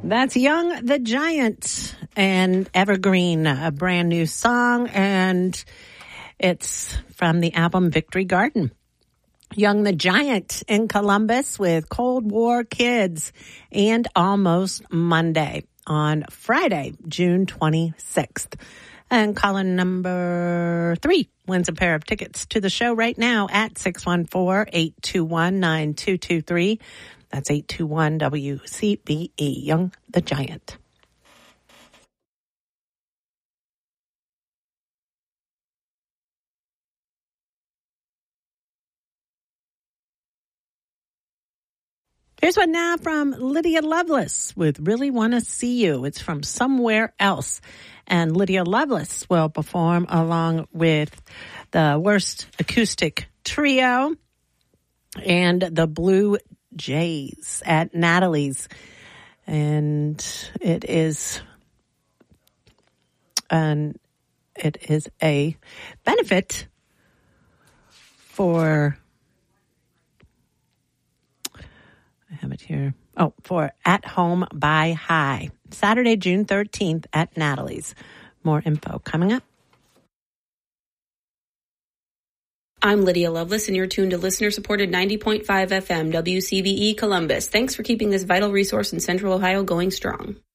That's Young the Giant and Evergreen, a brand new song, and it's from the album Victory Garden. Young the Giant in Columbus with Cold War Kids and Almost Monday on Friday, June 26th. And caller number 3 wins a pair of tickets to the show right now at 614-821-9223. That's 821-WCBE, Young the Giant. Here's one now from Lydia Lovelace with Really Wanna See You. It's from Somewhere Else. And Lydia Lovelace will perform along with the Worst Acoustic Trio and the Blue Jays at Natalie's. And it is a benefit for... I have it here. Oh, for At Home Buy High. Saturday, June 13th at Natalie's. More info coming up. I'm Lydia Lovelace, and you're tuned to listener-supported 90.5 FM WCBE Columbus. Thanks for keeping this vital resource in Central Ohio going strong.